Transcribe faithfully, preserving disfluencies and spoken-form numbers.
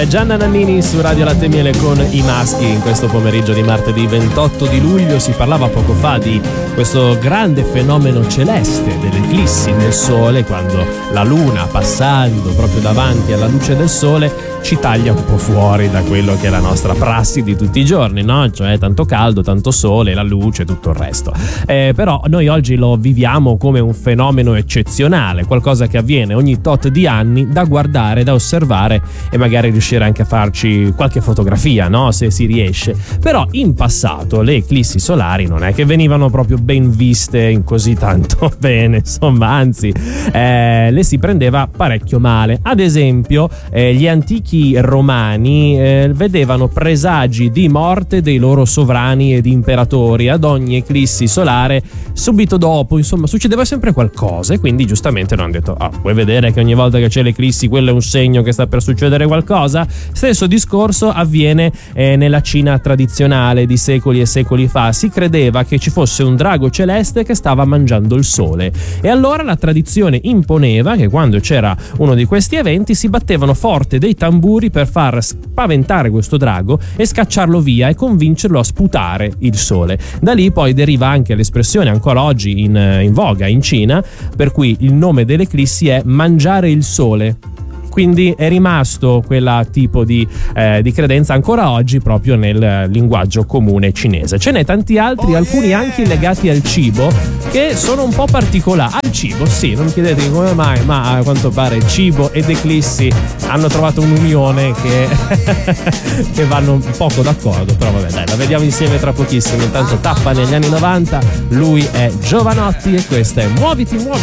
è Gianna Nannini su Radio Latte e Miele con I Maschi. In questo pomeriggio di martedì ventotto di luglio si parlava poco fa di questo grande fenomeno celeste delle eclissi nel sole, quando la luna, passando proprio davanti alla luce del sole, ci taglia un po' fuori da quello che è la nostra prassi di tutti i giorni, no? Cioè tanto caldo, tanto sole, la luce, tutto il resto. Eh, però noi oggi lo viviamo come un fenomeno eccezionale, qualcosa che avviene ogni tot di anni, da guardare, da osservare e magari riuscire anche a farci qualche fotografia, no? Se si riesce. Però in passato le eclissi solari non è che venivano proprio ben viste in così tanto bene, insomma, anzi eh, le si prendeva parecchio male. Ad esempio eh, gli antichi romani eh, vedevano presagi di morte dei loro sovrani ed imperatori ad ogni eclissi solare subito dopo. Insomma, succedeva sempre qualcosa e quindi giustamente non hanno detto: ah, vuoi vedere che ogni volta che c'è l'eclissi quello è un segno che sta per succedere qualcosa? Stesso discorso avviene eh, nella Cina tradizionale di secoli e secoli fa. Si credeva che ci fosse un drago celeste che stava mangiando il sole, e allora la tradizione imponeva che quando c'era uno di questi eventi si battevano forte dei tamburi per far spaventare questo drago e scacciarlo via e convincerlo a sputare il sole. Da lì poi deriva anche l'espressione ancora oggi in, in voga in Cina, per cui il nome dell'eclissi è mangiare il sole. Quindi è rimasto quel tipo di, eh, di credenza ancora oggi proprio nel linguaggio comune cinese. Ce n'è tanti altri, oh, alcuni yeah. anche legati al cibo, che sono un po' particolari. Al cibo, sì, non chiedete come mai, ma a quanto pare cibo ed eclissi hanno trovato un'unione che, che vanno un poco d'accordo. Però vabbè, dai, la vediamo insieme tra pochissimo. Intanto tappa negli anni novanta, lui è Giovanotti e questa è Muoviti, muoviti.